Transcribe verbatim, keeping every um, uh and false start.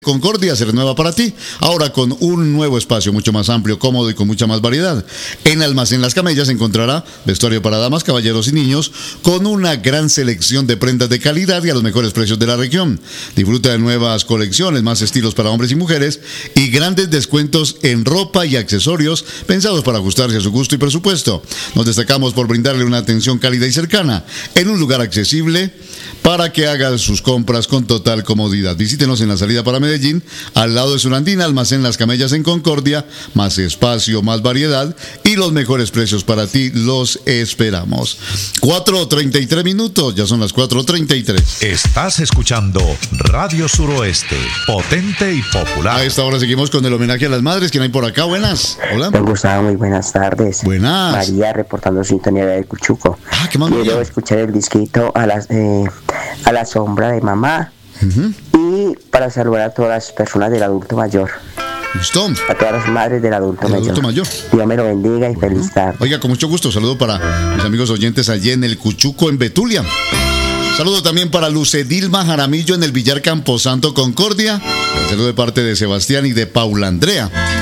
Concordia se renueva para ti, ahora con un nuevo espacio mucho más amplio, cómodo y con mucha más variedad. En Almacén Las Camellas encontrará vestuario para damas, caballeros y niños, con una gran selección de prendas de calidad y a los mejores precios de la región. Disfruta de nuevas colecciones, más estilos para hombres y mujeres y grandes descuentos en ropa y accesorios pensados para ajustarse a su gusto y presupuesto. Nos destacamos por brindarle una atención cálida y cercana, en un lugar accesible para que haga sus compras con total comodidad. Visítenos en la salida para Medellín, al lado de Surandina, Almacén Las Camellas en Concordia, más espacio, más variedad y los mejores precios para ti, los esperamos. cuatro treinta y tres minutos, ya son las cuatro treinta y tres. Estás escuchando Radio Suroeste, potente y popular. A esta hora seguimos con el homenaje a las madres. ¿Quién hay por acá? Buenas. Hola. Don Gustavo, muy buenas tardes. Buenas. María reportando sintonía del Cuchuco. Ah, ¿qué más, Quiero María? escuchar el disquito a la, eh, a la sombra de mamá. Uh-huh. Y para saludar a todas las personas del adulto mayor. ¿Listo? A todas las madres del adulto, Del mayor. adulto mayor. Dios me lo bendiga y Bueno. feliz tarde. Oiga, con mucho gusto, saludo para mis amigos oyentes allí en el Cuchuco, en Betulia. Saludo también para Lucedilma Jaramillo en el Villar Camposanto, Concordia. Un saludo de parte de Sebastián y de Paula Andrea.